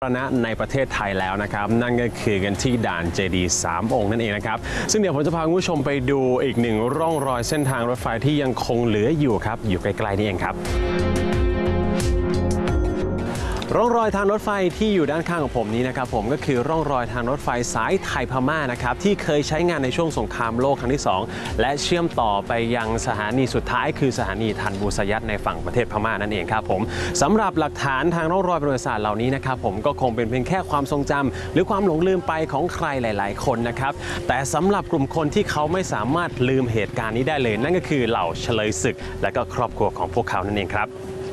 ในประเทศไทยแล้วนะครับนั่นก็คือกันที่ด่านเจดีย์3 องค์นั่นเองนะครับซึ่งเดี๋ยวผมจะพาคุณผู้ชมไปดูอีกหนึ่งร่องรอยเส้นทางรถไฟที่ยังคงเหลืออยู่ครับอยู่ใกล้ๆนี่เองครับร่องรอยทางรถไฟที่อยู่ด้านข้างของผมนี้นะครับผมก็คือร่องรอยทางรถไฟสายไทยพม่านะครับที่เคยใช้งานในช่วงสงครามโลกครั้งที่2และเชื่อมต่อไปยังสถานีสุดท้ายคือสถานีทันบูสยัตในฝั่งประเทศพม่านั่นเองครับผมสำหรับหลักฐานทางร่องรอยประวัติศาสตร์เหล่านี้นะครับผมก็คงเป็นเพียงแค่ความทรงจำหรือความหลงลืมไปของใครหลายๆคนนะครับแต่สำหรับกลุ่มคนที่เขาไม่สามารถลืมเหตุการณ์นี้ได้เลยนั่นก็คือเหล่าเฉลยศึกและก็ครอบครัวของพวกเขานั่นเองครับ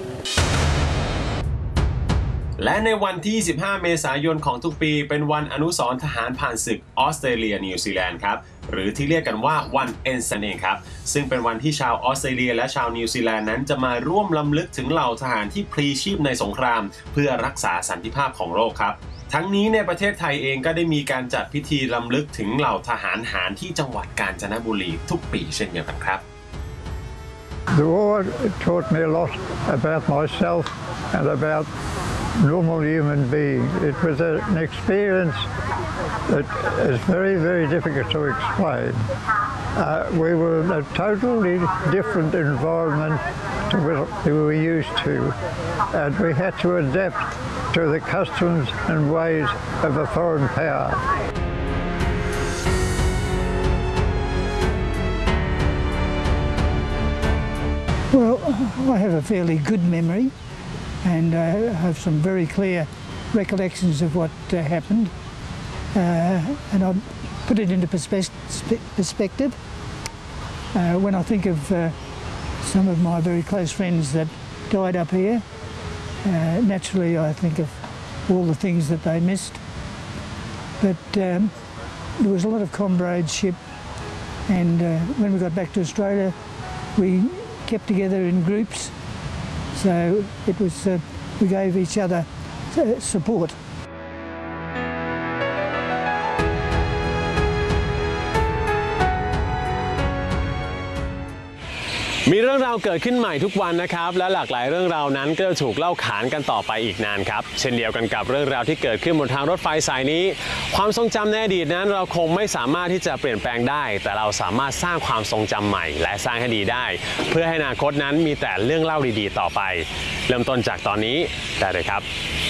และในวันที่ 25 เมษายนของทุกปีเป็นวันอนุสรณ์ทหารผ่านศึกออสเตรเลียนิวซีแลนด์ครับหรือที่เรียกกันว่าวันเอ็นนั่นเองครับซึ่งเป็นวันที่ชาวออสเตรเลียและชาวนิวซีแลนด์นั้นจะมาร่วมรำลึกถึงเหล่าทหารที่พลีชีพในสงครามเพื่อรักษาสันติภาพของโลกครับทั้งนี้ในประเทศไทยเองก็ได้มีการจัดพิธีรำลึกถึงเหล่าทหารหารที่จังหวัดกาญจนบุรีทุกปีเช่นเดียวกันครับ The war taught me a lot about myself and about normal human being. It was an experience that is very, very difficult to explain. We were in a totally different environment to what we were used to, and we had to adapt to the customs and ways of a foreign power. Well, I have a fairly good memory and I have some very clear recollections of what happened and I'll put it into perspective. When I think of some of my very close friends that died up here, naturally I think of all the things that they missed. But there was a lot of comradeship, and when we got back to Australia we kept together in groups, so it was we gave each other support. มีเรื่องราวเกิดขึ้นใหม่ทุกวันนะครับและหลากหลายเรื่องราวนั้นก็จะถูกเล่าขานกันต่อไปอีกนานครับเช่นเดียวกันกับเรื่องราวที่เกิดขึ้นบนทางรถไฟสายนี้ความทรงจำในอดีตนั้นเราคงไม่สามารถที่จะเปลี่ยนแปลงได้แต่เราสามารถสร้างความทรงจำใหม่และสร้างให้ดีได้เพื่อให้อนาคตนั้นมีแต่เรื่องเล่าดีๆต่อไปเริ่มต้นจากตอนนี้ได้เลยครับ